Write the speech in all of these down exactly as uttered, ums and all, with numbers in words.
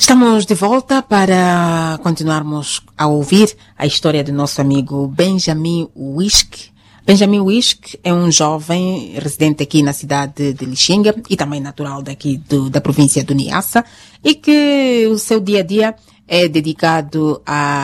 Estamos de volta para continuarmos a ouvir a história do nosso amigo Benjamin Wisk. Benjamin Wisk é um jovem residente aqui na cidade de Lixinga e também natural daqui do, da província do Niassa, e que o seu dia a dia é dedicado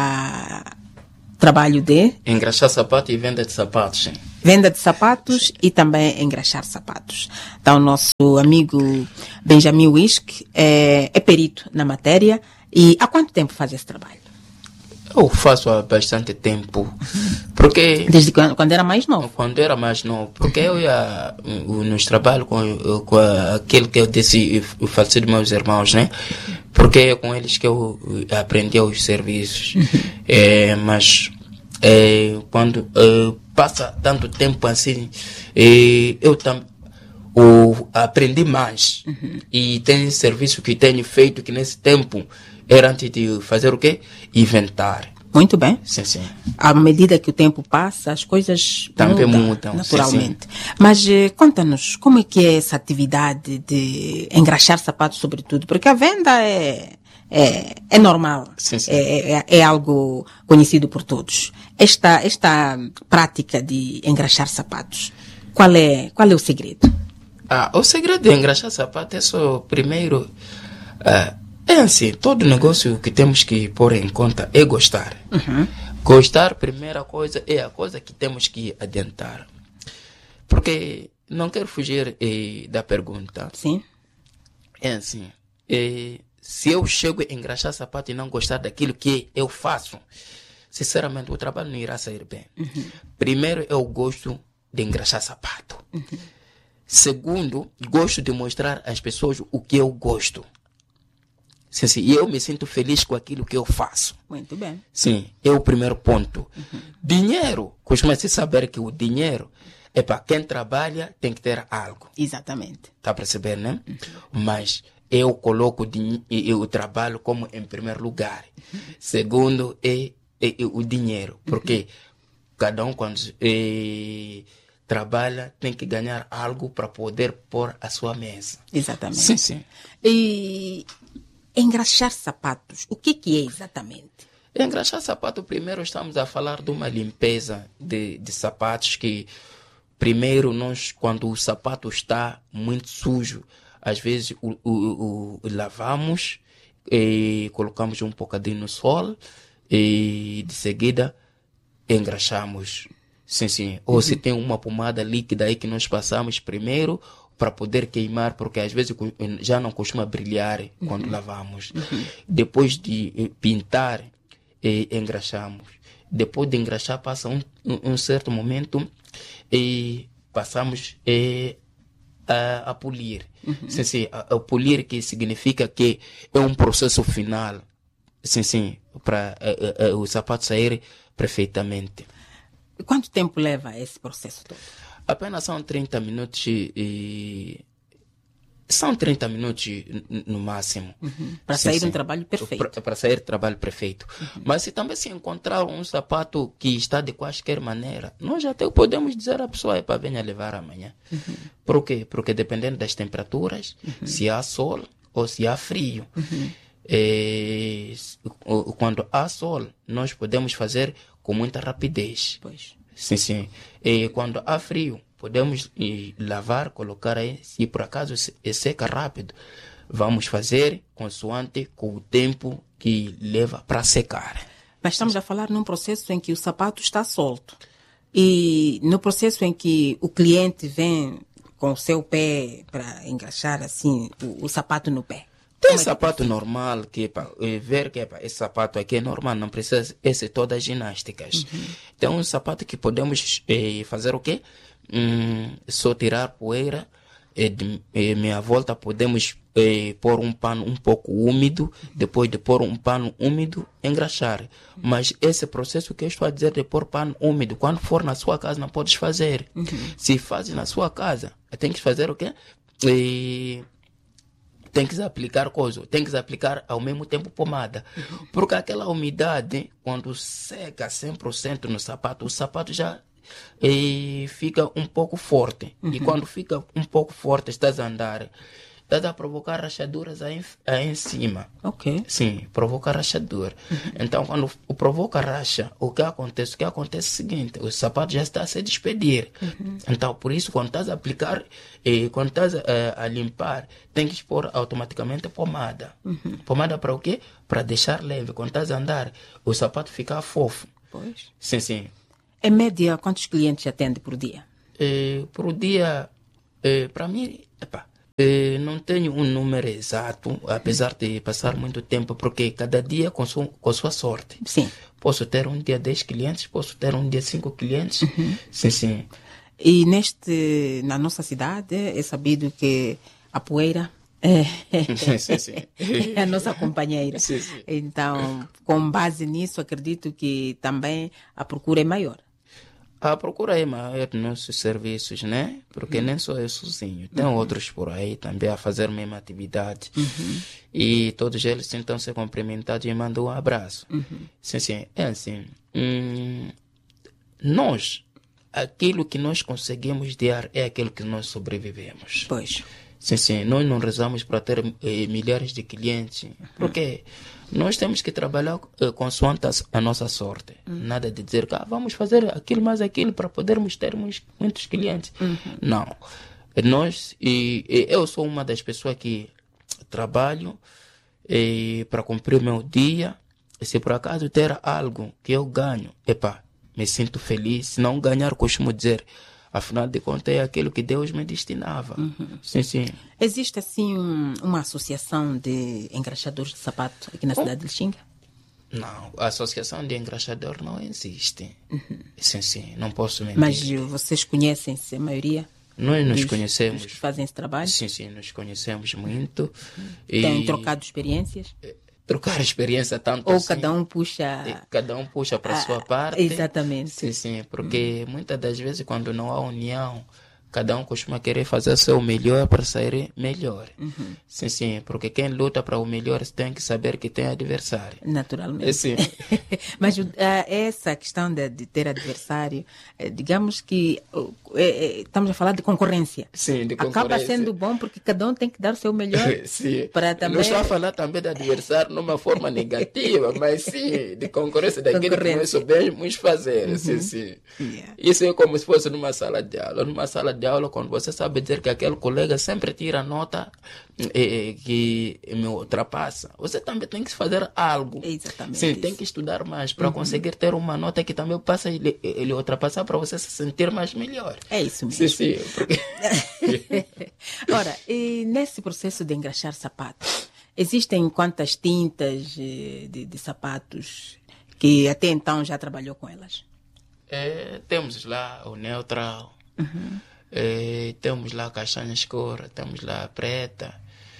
a trabalho de engraxar sapato e venda de sapatos, sim. Venda de sapatos e também engraxar sapatos. Então, o nosso amigo Benjamin Wisk é, é perito na matéria. E há quanto tempo faz esse trabalho? Eu faço há bastante tempo. Porque... Desde quando, quando era mais novo? Quando era mais novo. Porque eu ia nos trabalhos com, com aquele que eu disse, o falecido meus irmãos, né? Porque é com eles que eu aprendi os serviços. é, mas é, quando... É, passa tanto tempo assim, e eu também aprendi mais. Uhum. E tem serviço que tenho feito que nesse tempo era antes de fazer o quê? Inventar. Muito bem. Sim, sim. À medida que o tempo passa, as coisas também mudam, mudam naturalmente. Sim, sim. Mas eh, conta-nos, como é que é essa atividade de engraxar sapatos, sobretudo? Porque a venda é... É, é normal, sim, sim. É, é, é algo conhecido por todos. Esta, esta prática de engraxar sapatos, qual é, qual é o segredo? Ah, o segredo de engraxar sapatos é só, primeiro, ah, é assim, todo negócio que temos que pôr em conta é gostar. Uhum. Gostar, primeira coisa, é a coisa que temos que adiantar. Porque não quero fugir eh, da pergunta. Sim. É assim, eh, se eu chego a engraxar sapato e não gostar daquilo que eu faço, sinceramente o trabalho não irá sair bem. Uhum. Primeiro, eu gosto de engraxar sapato. Uhum. Segundo, gosto de mostrar às pessoas o que eu gosto. Sim, sim, e eu me sinto feliz com aquilo que eu faço. Muito bem. Sim, é o primeiro ponto. Uhum. Dinheiro, costuma-se saber que o dinheiro é para quem trabalha, tem que ter algo. Exatamente. Está a perceber, né? Uhum. Mas eu coloco o trabalho como em primeiro lugar. Uhum. Segundo é, é, é o dinheiro. Porque uhum. cada um quando é, trabalha tem que ganhar algo para poder pôr a sua mesa. Exatamente. Sim, sim. E engraxar sapatos, o que, que é exatamente? Engraxar sapato, primeiro estamos a falar de uma limpeza de, de sapatos que primeiro nós, quando o sapato está muito sujo, às vezes o, o, o, o lavamos e colocamos um bocadinho no sol e de seguida engraxamos. Sim, sim. Ou uhum. se tem uma pomada líquida aí que nós passamos primeiro para poder queimar, porque às vezes já não costuma brilhar uhum. quando lavamos. Uhum. Depois de pintar, e engraxamos. Depois de engraxar, passa um, um certo momento e passamos e, a, a polir. Uhum. Sim, sim, a, a polir que significa que é um processo final, sim, sim, para o sapato sair perfeitamente. Quanto tempo leva esse processo todo? Apenas são trinta minutos e, e são trinta minutos no máximo. Uhum. Para sair sim. um trabalho perfeito. Para sair um trabalho perfeito. Uhum. Mas se também se encontrar um sapato que está de qualquer maneira, nós até podemos dizer à pessoa, é para venha levar amanhã. Uhum. Por quê? Porque dependendo das temperaturas, uhum. se há sol ou se há frio. Uhum. É, quando há sol, nós podemos fazer com muita rapidez. Pois. Sim, sim. E quando há frio, podemos e, lavar, colocar aí. Se por acaso se, seca rápido, vamos fazer consoante com o tempo que leva para secar. Mas estamos a falar num processo em que o sapato está solto. E no processo em que o cliente vem com o seu pé para engraxar assim o, o sapato no pé. Tem sapato normal, que é para ver que é para esse sapato aqui é normal, não precisa ser todas as ginásticas. Uhum. Tem um sapato que podemos eh, fazer o quê? Hum, só tirar poeira, e de e minha volta podemos eh, pôr um pano um pouco úmido, depois de pôr um pano úmido, engraxar. Mas esse processo que eu estou a dizer de pôr pano úmido, quando for na sua casa não podes fazer. Uhum. Se faz na sua casa, tem que fazer o quê? E tem que aplicar coisa, tem que aplicar ao mesmo tempo pomada. Uhum. Porque aquela umidade, quando seca cem por cento no sapato, o sapato já e fica um pouco forte. Uhum. E quando fica um pouco forte, estás a andar está a provocar rachaduras aí, em- aí em cima. Ok. Sim, provoca rachadura. Então, quando o provoca racha, o que acontece? O que acontece é o seguinte, o sapato já está a se despedir. Então, por isso, quando estás a aplicar, eh, quando estás eh, a limpar, tem que expor automaticamente pomada. Pomada para o quê? Para deixar leve. Quando estás a andar, o sapato fica fofo. Pois. Sim, sim. Em média, quantos clientes atende por dia? Eh, por dia, eh, para mim, epá, eh, não tenho um número exato, apesar de passar muito tempo, porque cada dia com, su, com sua sorte. Sim. Posso ter um dia dez clientes, posso ter um dia cinco clientes. Sim, sim. E neste, na nossa cidade, é sabido que a poeira é, Sim, sim. é a nossa companheira. Sim, sim. Então, com base nisso, acredito que também a procura é maior. A procura é maior dos nossos serviços, né? Porque nem sou eu sozinho. Tem outros por aí também a fazer a mesma atividade. E todos eles tentam ser cumprimentados e mandam um abraço. Sim, sim. É assim. hum, nós, aquilo que nós conseguimos dar é aquilo que nós sobrevivemos. Pois. Sim, sim. Nós não rezamos para ter eh, milhares de clientes. Porque nós temos que trabalhar eh, consoante a, a nossa sorte. Nada de dizer que ah, vamos fazer aquilo mais aquilo para podermos ter muitos, muitos clientes. Não. Nós, e, e eu sou uma das pessoas que trabalho eh, para cumprir o meu dia. E se por acaso ter algo que eu ganho, epá, me sinto feliz. Se não ganhar, costumo dizer, afinal de contas, é aquilo que Deus me destinava. Sim, sim. Existe, assim, um- uma associação de engraxadores de sapato aqui na cidade de Lixinga? Não, a associação de engraxador não existe. Sim, sim, não posso mentir. Mas eh, vocês conhecem-se, a maioria? Nós nos dos- conhecemos. dos que fazem esse trabalho? Sim, sim, nos conhecemos muito. Têm E trocado experiências? trocar experiência tanto Ou assim. cada um E puxa... cada um puxa para a Ah, sua parte. exatamente. Sim, sim, porque muitas das vezes quando não há união, cada um costuma querer fazer o seu melhor para sair melhor. Sim, sim, porque quem luta para o melhor tem que saber que tem adversário. Naturalmente. É sim. Mas o- ah, essa questão de, de ter adversário, eh, digamos que oh, eh, eh, estamos a falar de concorrência. Sim, de Acaba concorrência. sendo bom porque cada um tem que dar o seu melhor Sim. para também... Não estou a falar também de adversário numa forma negativa, mas sim de concorrência daquilo que nós Concorrência. soubemos fazer. Sim, sim. Yeah. Isso é como se fosse numa sala de aula. Numa sala de aula, quando você sabe dizer que aquele colega sempre tira nota eh, eh, que me ultrapassa, você também tem que fazer algo. Exatamente Sim, isso. tem que estudar mais para conseguir ter uma nota que também possa ele, ele ultrapassar para você se sentir mais melhor. É isso mesmo. Sim, sim. Porque... Ora, e nesse processo de engraxar sapatos, existem quantas tintas eh, de, de sapatos que até então já trabalhou com elas? É, temos lá o neutral, é, temos lá a castanha escura, temos lá a preta,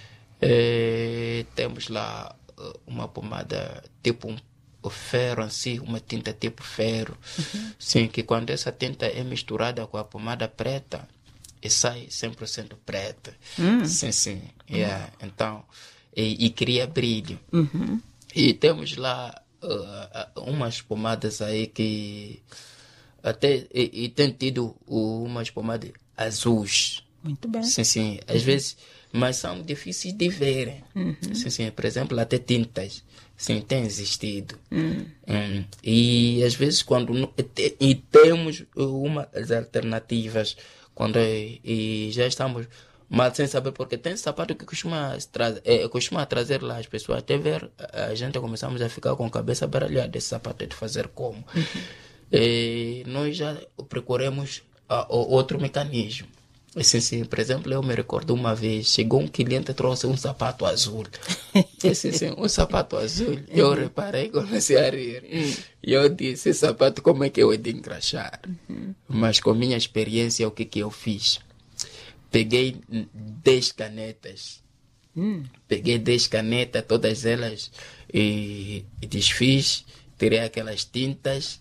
é, temos lá uh, uma pomada tipo um, o ferro em si, uma tinta tipo ferro. Sim, que quando essa tinta é misturada com a pomada preta, e sai cem por cento preta. Sim, sim. Yeah. Então, e, e cria brilho. E temos lá uh, uh, umas pomadas aí que até e, e tem tido uh, umas pomadas azuis. Muito bem. Sim, sim. Às vezes, mas são difíceis de verem. Sim, sim. Por exemplo, até tintas. Sim, tem existido. Hum. E às vezes quando não- te- e temos umas alternativas quando e, e já estamos mal sem saber porque tem sapato que costuma trazer, é, costuma trazer lá as pessoas até ver a, a gente começamos a ficar com a cabeça baralhada esse sapato é de fazer como. E nós já procuramos a, o outro mecanismo. Sim, sim. Por exemplo, eu me recordo uma vez, chegou um cliente e trouxe um sapato azul. Sim, sim, um sapato azul. Eu reparei e comecei a rir. E eu disse, esse sapato como é que eu he de engraxar? Mas com minha experiência, o que que eu fiz? Peguei dez canetas. Peguei dez canetas, todas elas, e, e desfiz, tirei aquelas tintas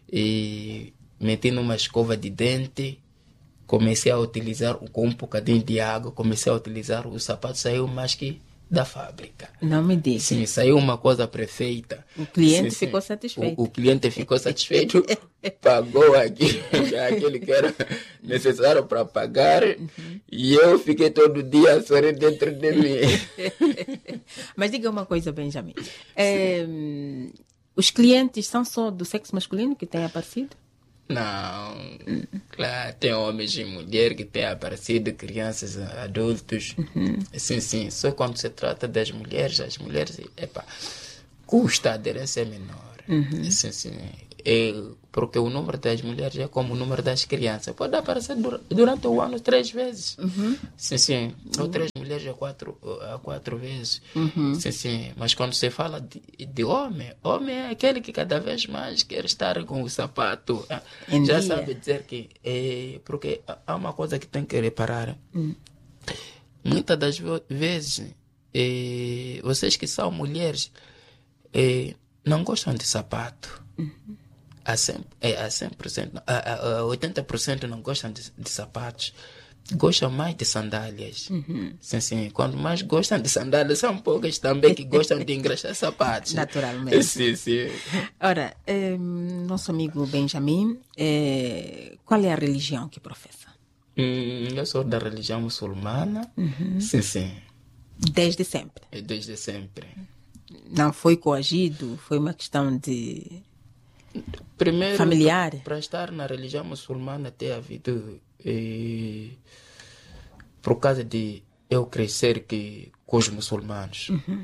e meti numa escova de dente. Comecei a utilizar com um bocadinho de água, comecei a utilizar o sapato, saiu mais que da fábrica. Não me diga. Sim, saiu uma coisa perfeita. O cliente sim, sim. ficou satisfeito. O, o cliente ficou satisfeito, pagou aqui, aquele que era necessário para pagar, uhum. E eu fiquei todo dia a sorrir dentro de mim. Mas diga uma coisa, Benjamin. É, os clientes são só do sexo masculino que têm aparecido? Não, claro, tem homens e mulheres que têm aparecido, crianças, adultos. Uhum. Sim, sim. Só quando se trata das mulheres, as mulheres, epa, custa a aderência menor. Uhum. Sim, sim. É, porque o número das mulheres é como o número das crianças. Pode aparecer durante o ano três vezes. Uhum. Sim, sim. Ou três mulheres a quatro, a quatro vezes. Uhum. Sim, sim. Mas quando se fala de, de homem, homem é aquele que cada vez mais quer estar com o sapato. Em Já dia. Sabe dizer que... É, porque há uma coisa que tem que reparar. Uhum. Muitas das vezes, é, vocês que são mulheres, é, não gostam de sapato. Uhum. A cem por cento, a, a oitenta por cento não gostam de, de sapatos, gostam mais de sandálias. Uhum. Sim, sim. Quando mais gostam de sandálias, são poucas também que gostam de engraxar sapatos. Naturalmente. Sim, sim. Ora, eh, nosso amigo Benjamin, eh, qual é a religião que professa? Hum, eu sou da religião muçulmana. Uhum. Sim, sim. Desde sempre? Desde sempre. Não foi coagido? Foi uma questão de... Primeiro, familiar? Para estar na religião muçulmana ter havido, eh, por causa de eu crescer que, com os muçulmanos. Uhum.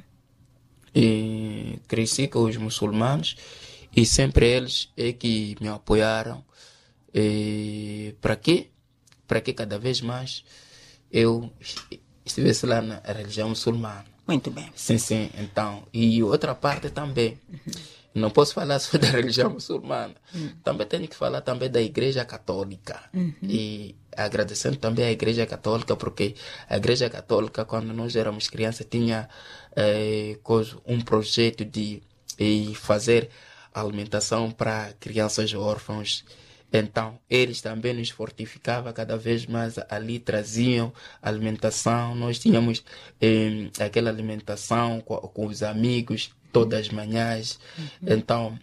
E cresci com os muçulmanos e sempre eles é que me apoiaram. E para quê? Para que cada vez mais eu estivesse lá na religião muçulmana. Muito bem. Sim, sim. Então, e outra parte também. Uhum. Não posso falar só da religião muçulmana. Uhum. Também tenho que falar também da Igreja Católica. Uhum. E agradecendo também à Igreja Católica, porque a Igreja Católica, quando nós éramos crianças, tinha eh, um projeto de eh, fazer alimentação para crianças órfãos. Então, eles também nos fortificavam cada vez mais. Ali traziam alimentação. Nós tínhamos eh, aquela alimentação com, com os amigos todas as manhãs. Uhum. Então,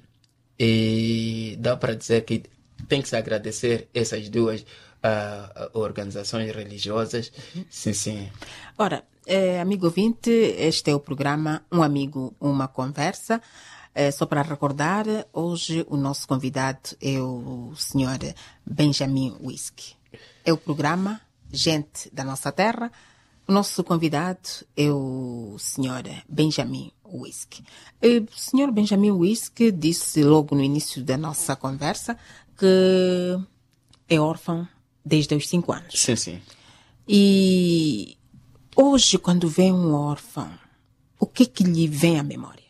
eh, dá para dizer que tem que se agradecer essas duas uh, organizações religiosas. Uhum. Sim, sim. Ora, eh, amigo ouvinte, este é o programa Um Amigo, Uma Conversa. É, só para recordar, hoje o nosso convidado é o senhor Benjamin Wisk. É o programa Gente da Nossa Terra. O nosso convidado é o senhor Benjamin Wisk. O senhor Benjamin Wisk disse logo no início da nossa conversa que é órfão desde os cinco anos. Sim, sim. E hoje, quando vê um órfão, o que que lhe vem à memória?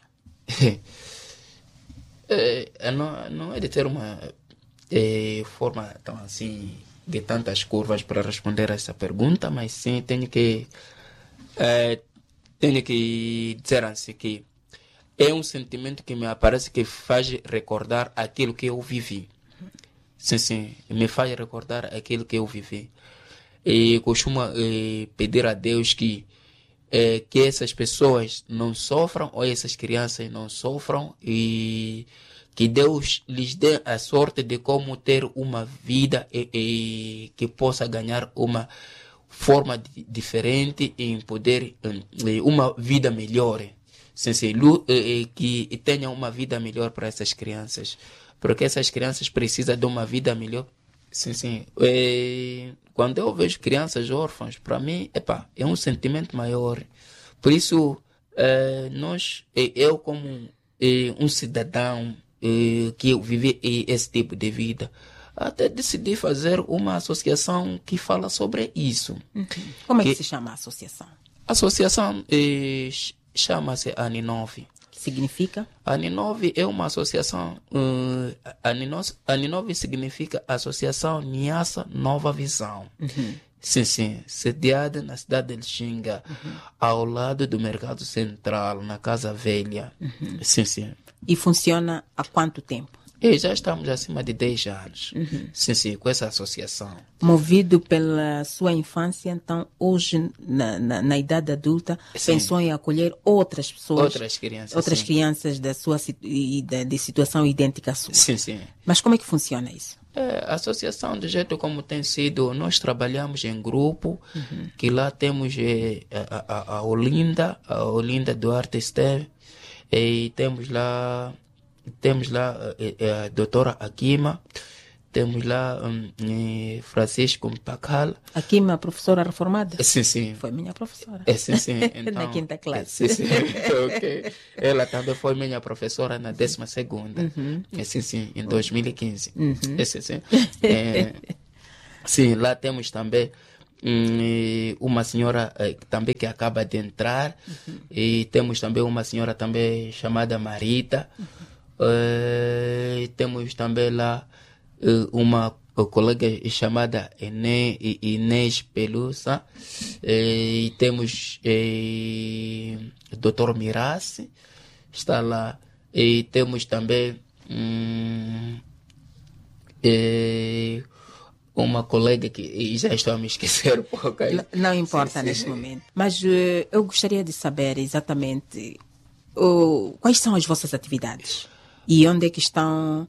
É, não, não é de ter uma é, forma tão assim de tantas curvas para responder a essa pergunta, mas sim tenho que é, tenho que dizer assim que é um sentimento que me aparece que faz recordar aquilo que eu vivi. Sim, sim, me faz recordar aquilo que eu vivi. E costumo é, pedir a Deus que É, que essas pessoas não sofram, ou essas crianças não sofram, e que Deus lhes dê a sorte de como ter uma vida e, e que possa ganhar uma forma de, diferente em poder e, uma vida melhor, sim, sim, e, que tenha uma vida melhor para essas crianças, porque essas crianças precisam de uma vida melhor. Sim, sim. É, quando eu vejo crianças órfãs, para mim, epa, é um sentimento maior. Por isso, é, nós, eu como é, um cidadão é, que eu vivi esse tipo de vida, até decidi fazer uma associação que fala sobre isso. Uhum. Como é que, que se chama a associação? A associação é, chama-se Aninove. Significa? Aninove é uma associação, uh, Aninove significa Associação Niassa Nova Visão. Uhum. Sim, sim, sediada na cidade de Lixinga, uhum. ao lado do Mercado Central, na Casa Velha. Uhum. Sim, sim. E funciona há quanto tempo? E já estamos acima de dez anos. Uhum. Sim, sim, com essa associação. Movido pela sua infância, então, hoje, na, na, na idade adulta, sim, pensou em acolher outras pessoas. Outras crianças, Outras sim. crianças da sua, de, de situação idêntica à sua. Sim, sim. Mas como é que funciona isso? É, a associação, do jeito como tem sido, nós trabalhamos em grupo, uhum, que lá temos é, a, a, a Olinda, a Olinda Duarte Esteve, e temos lá... Temos lá a, a doutora Akima, temos lá um, um, Francisco Mpacal. Akima, professora reformada? Sim, sim. Foi minha professora. É, sim, sim. Então, na quinta classe. Sim, sim. Okay. Ela também foi minha professora na décima segunda. Uhum. É, sim, sim, em dois mil e quinze. Uhum. É, sim, sim. É, sim, lá temos também um, uma senhora eh, também que acaba de entrar. Uhum. E temos também uma senhora também chamada Marita. Uhum. Uh, temos também lá uh, uma colega chamada Inês, Inês Pelusa, uh, e temos o doutor Mirace, está lá, e temos também um, uh, uma colega que já estou a me esquecer um pouco aí. Não, não importa, sim, neste sim. momento, mas uh, eu gostaria de saber exatamente uh, quais são as vossas atividades. E onde é que estão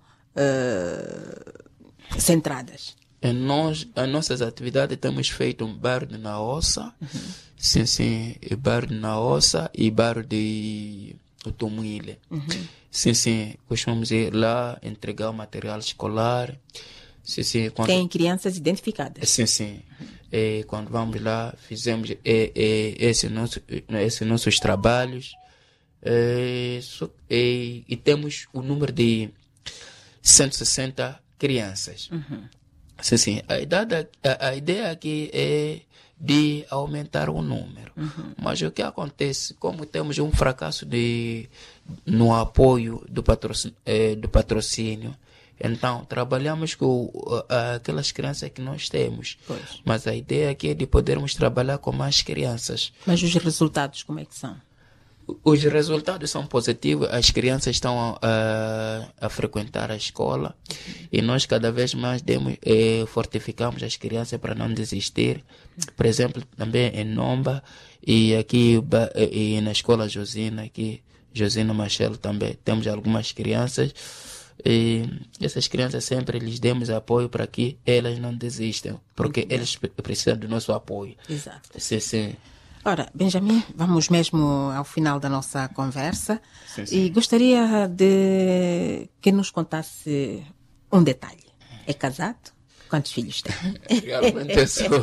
uh, centradas? Em nós, as nossas atividades temos feito um bairro de Naossa, uhum, sim, sim, bairro de Naossa e bairro de Otomuile. Uhum. Sim, sim, costumamos ir lá entregar o material escolar. Sim, sim, quando... Tem crianças identificadas? Sim, sim. Uhum. E quando vamos lá, fizemos e, e, esse nosso, esses nossos trabalhos. É, so, e, e temos o número de cento e sessenta crianças. Uhum. Sim, sim. A, idade, a, a ideia aqui é de aumentar o número. Uhum. Mas o que acontece, como temos um fracasso de, no apoio do patrocínio, é, do patrocínio, então trabalhamos com uh, aquelas crianças que nós temos. Pois. Mas a ideia aqui é de podermos trabalhar com mais crianças. Mas os resultados como é que são? Os resultados são positivos, as crianças estão uh, a frequentar a escola, uhum, e nós cada vez mais demos, eh, fortificamos as crianças para não desistir. Por exemplo, também em Nomba e aqui e na escola Josina, aqui, Josina Machelo também, temos algumas crianças, e essas crianças sempre lhes demos apoio para que elas não desistam, porque uhum, eles precisam do nosso apoio. Exato. Sim, sim. Ora, Benjamin, vamos mesmo ao final da nossa conversa. Sim, sim. E gostaria de que nos contasse um detalhe. É casado? Quantos filhos tem? Realmente eu sou...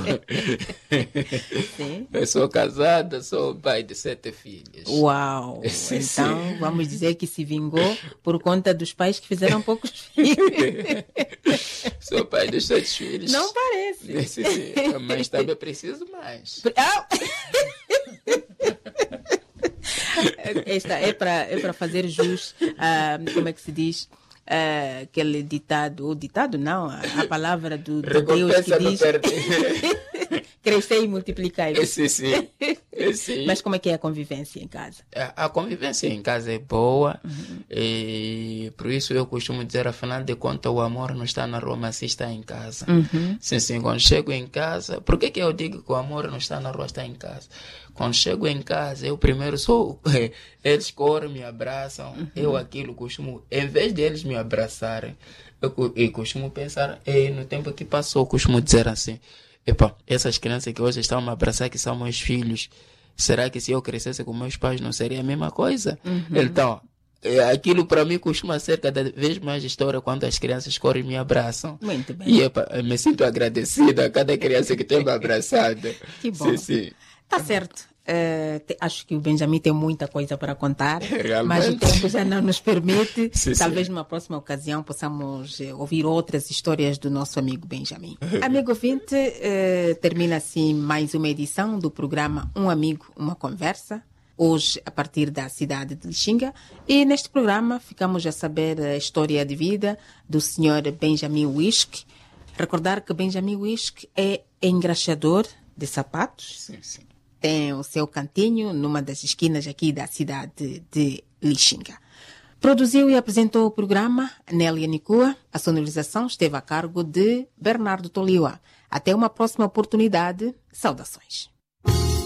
Sim. Eu sou casada, sou pai de sete filhos. Uau! Sim, então, sim. Vamos dizer que se vingou por conta dos pais que fizeram poucos filhos. Sou pai dos sete filhos. Não parece. Sim, sim. Mas também preciso mais. Ah! Esta é para é para fazer jus a, como é que se diz, uh, aquele ditado, o ditado não, a, a palavra do, do Deus que diz crescer e multiplicar. Sim, sim. Sim. Mas como é que é a convivência em casa? A, a convivência em casa é boa, uhum, e por isso eu costumo dizer, afinal de contas, o amor não está na rua, mas sim está em casa. Uhum. Sim, sim, quando chego em casa, por que que eu digo que o amor não está na rua, está em casa? Quando chego em casa, eu primeiro sou, eles correm, me abraçam, uhum, eu aquilo costumo, em vez de eles me abraçarem, eu, eu costumo pensar, e no tempo que passou, eu costumo dizer assim, epa, essas crianças que hoje estão a me abraçar, que são meus filhos, será que se eu crescesse com meus pais não seria a mesma coisa? Uhum. Então, aquilo para mim costuma ser cada vez mais história quando as crianças correm e me abraçam. Muito bem. E epa, eu me sinto agradecida a cada criança que tem me abraçado. Que bom. Sim, sim. Tá certo. Uh, te, acho que o Benjamin tem muita coisa para contar, realmente, mas o tempo já não nos permite. Sim, Talvez sim. numa próxima ocasião possamos uh, ouvir outras histórias do nosso amigo Benjamin. Amigo ouvinte, uh, termina assim mais uma edição do programa Um Amigo, Uma Conversa, hoje a partir da cidade de Lixinga, e neste programa ficamos a saber a história de vida do senhor Benjamin Wisk. Recordar que Benjamin Wisk é engraxador de sapatos. Sim, sim. Tem o seu cantinho numa das esquinas aqui da cidade de Lixinga. Produziu e apresentou o programa Nélia Nicua. A sonorização esteve a cargo de Bernardo Toliwa. Até uma próxima oportunidade. Saudações.